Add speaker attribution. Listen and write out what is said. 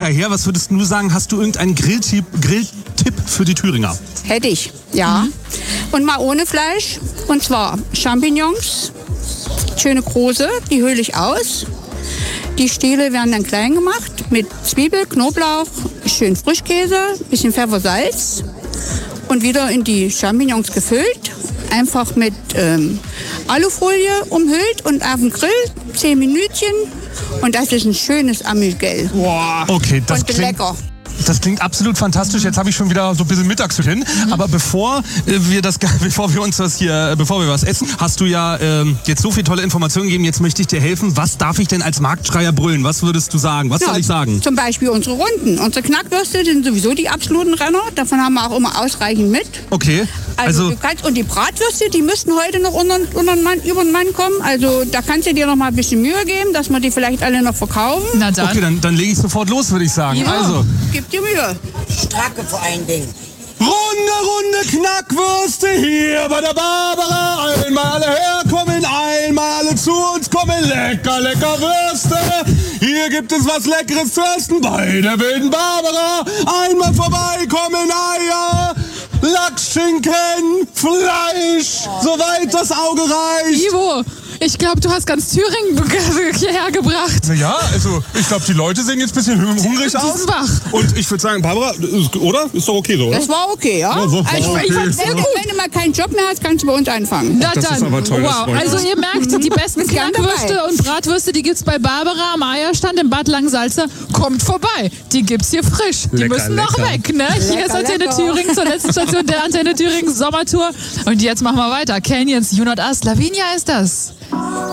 Speaker 1: her. Was würdest du sagen? Hast du irgendeinen Grilltipp für die Thüringer?
Speaker 2: Hätte ich, ja. Und mal ohne Fleisch. Und zwar Champignons, schöne große, die höhle ich aus. Die Stiele werden dann klein gemacht mit Zwiebel, Knoblauch, schön Frischkäse, bisschen Pfeffer, Salz und wieder in die Champignons gefüllt. Einfach mit Alufolie umhüllt und auf den Grill 10 Minütchen und das ist ein schönes Amüsgel.
Speaker 1: Wow. Okay, das klingt
Speaker 2: lecker.
Speaker 1: Das klingt absolut fantastisch. Jetzt habe ich schon wieder so ein bisschen Mittagshunger. Aber bevor wir was essen, hast du ja jetzt so viele tolle Informationen gegeben. Jetzt möchte ich dir helfen. Was darf ich denn als Marktschreier brüllen? Was würdest du sagen? Was soll ich sagen?
Speaker 2: Zum Beispiel unsere Runden. Unsere Knackwürste sind sowieso die absoluten Renner. Davon haben wir auch immer ausreichend mit.
Speaker 1: Okay.
Speaker 2: Also und die Bratwürste, die müssten heute noch über den Mann kommen. Also da kannst du dir noch mal ein bisschen Mühe geben, dass wir die vielleicht alle noch verkaufen.
Speaker 3: Na dann.
Speaker 1: Okay, dann lege ich sofort los, würde ich sagen.
Speaker 2: Ja.
Speaker 1: Also.
Speaker 2: Gib dir Mühe.
Speaker 4: Stracke vor allen Dingen.
Speaker 1: Runde Knackwürste hier bei der Barbara. Einmal alle herkommen, einmal alle zu uns kommen. Lecker Würste. Hier gibt es was Leckeres zu essen bei der wilden Barbara. Einmal vorbeikommen, Eier, Lachs, Schinken, Fleisch, soweit das Auge reicht.
Speaker 3: Ivo, ich glaube, du hast ganz Thüringen hierher gebracht.
Speaker 1: Naja, also ich glaube, die Leute sehen jetzt ein bisschen hungrig aus.
Speaker 3: Die sind wach.
Speaker 1: Und ich würde sagen, Barbara, oder? Ist doch okay so, oder?
Speaker 2: Das war okay, ja?
Speaker 1: Ja, so war
Speaker 2: Also,
Speaker 1: okay.
Speaker 2: wenn du mal keinen Job mehr hast, kannst du bei uns anfangen.
Speaker 3: Na
Speaker 1: das
Speaker 3: dann.
Speaker 1: ist aber toll, das
Speaker 3: Wow.
Speaker 1: freut mich.
Speaker 3: Also ihr merkt, die besten
Speaker 2: Bist gern
Speaker 3: Knackwürste
Speaker 2: dabei.
Speaker 3: und Bratwürste, die gibt's bei Barbara am Eierstand in Bad Langensalza. Kommt vorbei. Die gibt's hier frisch. Die
Speaker 1: Lecker,
Speaker 3: müssen noch
Speaker 1: lecker.
Speaker 3: weg, ne? Hier ist Antenne
Speaker 2: lecker.
Speaker 3: Thüringen zur letzten Station der Antenne Thüringen Sommertour. Und jetzt machen wir weiter. Canyons, You Not Us, Lavinia ist das.